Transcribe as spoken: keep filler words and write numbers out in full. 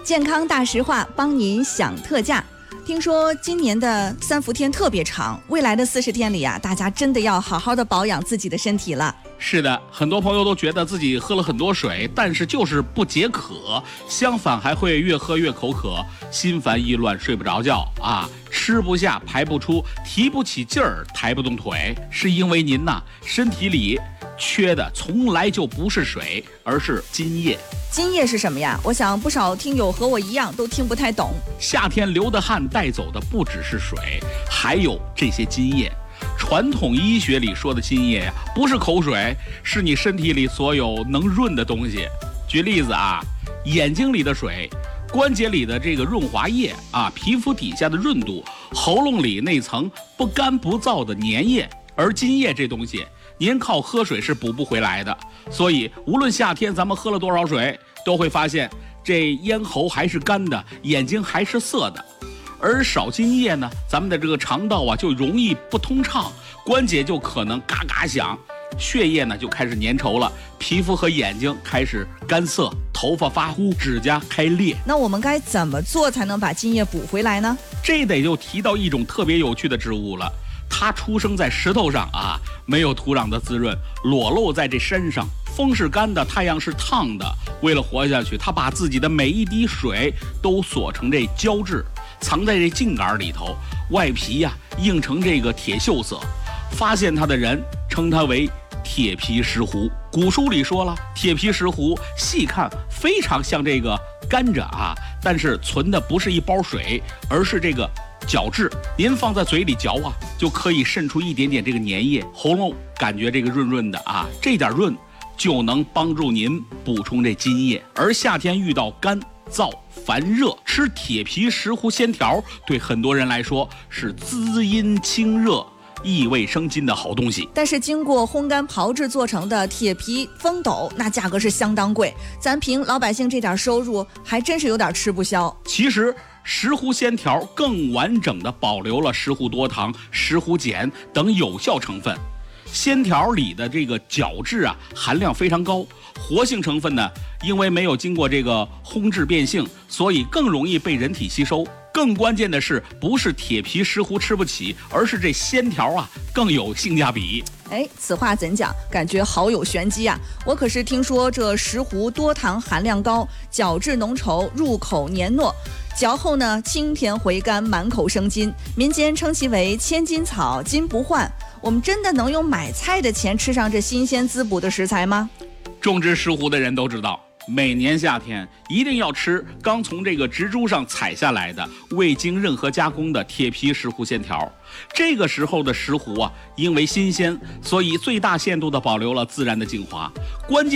健康大实话，帮您享特价。听说今年的三伏天特别长，未来的四十天里啊，大家真的要好好的保养自己的身体了。 是的，很多朋友都觉得自己喝了很多水，但是就是不解渴，相反还会越喝越口渴，心烦意乱，睡不着觉啊，吃不下，排不出，提不起劲儿，抬不动腿，是因为您呐身体里缺的从来就不是水，而是津液。 津液是什么呀？我想不少听友和我一样都听不太懂。 夏天流的汗带走的不只是水，还有这些津液。传统医学里说的津液呀，不是口水，是你身体里所有能润的东西。举例子啊，眼睛里的水，关节里的这个润滑液啊，皮肤底下的润度，喉咙里那层不干不燥的粘液。而津液这东西，您靠喝水是补不回来的。所以无论夏天咱们喝了多少水，都会发现这咽喉还是干的，眼睛还是涩的。而少津液呢，咱们的这个肠道啊就容易不通畅，关节就可能嘎嘎响，血液呢就开始粘稠了，皮肤和眼睛开始干涩，头发发枯，指甲开裂。 那我们该怎么做才能把津液补回来呢？ 这得就提到一种特别有趣的植物了。它出生在石头上啊，没有土壤的滋润，裸露在这山上，风是干的，太阳是烫的。为了活下去，它把自己的每一滴水都锁成这胶质，藏在这茎秆里头，外皮呀、啊、映成这个铁锈色。发现它的人称它为铁皮石斛。古书里说了，铁皮石斛细看非常像这个甘蔗啊，但是存的不是一包水，而是这个角质。您放在嘴里嚼啊，就可以渗出一点点这个粘液，喉咙感觉这个润润的啊，这点润就能帮助您补充这津液。而夏天遇到干燥烦热，吃铁皮石斛鲜条对很多人来说是滋阴清热、益胃生津的好东西。 但是经过烘干炮制做成的铁皮风斗，那价格是相当贵，咱凭老百姓这点收入还真是有点吃不消。 其实石斛鲜条更完整地保留了石斛多糖、石斛碱等有效成分。鲜条里的这个角质啊含量非常高，活性成分呢因为没有经过这个烘制变性，所以更容易被人体吸收。更关键的是，不是铁皮石斛吃不起，而是这鲜条啊更有性价比。 哎，此话怎讲？感觉好有玄机啊！我可是听说这石斛多糖含量高，角质浓稠，入口黏糯，嚼后呢清甜回甘，满口生津。民间称其为千金草，金不换。我们真的能用买菜的钱吃上这新鲜滋补的食材吗？ 种植石斛的人都知道，每年夏天一定要吃刚从这个植株上采下来的未经任何加工的铁皮石斛鲜条。这个时候的石斛啊，因为新鲜，所以最大限度地保留了自然的精华。关键